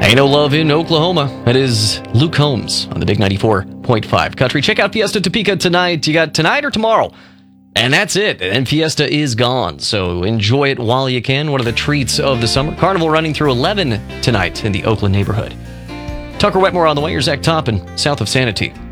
Ain't No Love in Oklahoma. That is Luke Combs on the Big 94.5 Country. Check out Fiesta Topeka tonight. You got tonight or tomorrow. And that's it. And Fiesta is gone. So enjoy it while you can. One of the treats of the summer. Carnival running through 11 tonight in the Oakland neighborhood. Tucker Wetmore on the way. You're Zach Toppin, south of Sanity.